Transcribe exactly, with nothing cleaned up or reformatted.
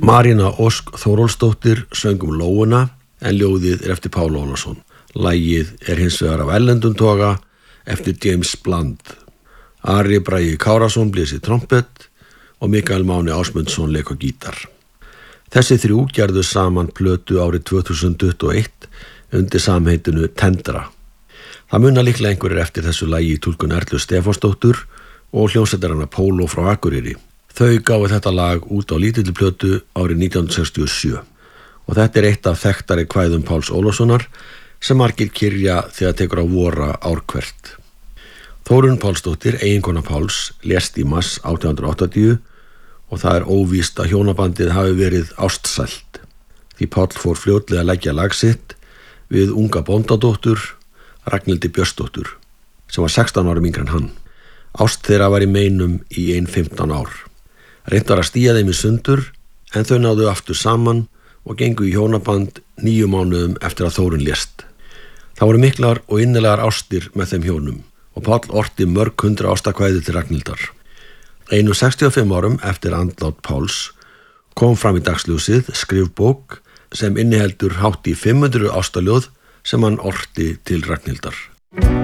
Marína Ósk Þórólfsdóttir söng um Lóuna en ljóðið er eftir Pál Ólafsson. Lagið er hins vegar af erlendum toga eftir James Blunt. Ari Bragi Kárason blés í trompet og Mikael Máni Ásmundsson lék á gítar. Þessi þrjú gerðu saman plötu árið tvö þúsund tuttugu og eitt undir samheitinu Tendra. Það muna líklega einhverjir eftir þessu lagi í túlkun Erlu Stefánsdóttur og hljómsveitarana Póló frá Akureyri. Þau gáfu þetta lag út á lítilli plötu árið nítján hundruð sextíu og sjö og þetta er eitt af þekktari kvæðum Páls Ólafssonar sem margir kyrja þegar tekur á vora ár hvert. Þórunn Pálsdóttir, eiginkona Páls, lést í mars átján hundruð áttatíu og það er óvíst að hjónabandið hafi verið ástsælt. Því Páll fór fljótlega að leggja lag sitt við unga bóndadóttur, Ragnhildi Björnsdóttur, sem var sextán árum yngri en hann. Ást þeirra var í meinum í ein fimmtán ár. Reynt var að stía þeim í sundur en þau náðu aftur saman og gengu í hjónaband níu mánuðum eftir að Þórunn lést. Það voru miklar og innilegar ástir með þeim hjónum og Páll orti mörg hundra ástakvæði til Ragnhildar. Einum sextíu og fimm árum eftir andlát Páls kom fram í dagsljósið skrifbók sem inniheldur hátt í fimm hundruð ástaljóð sem hann orti til Ragnhildar.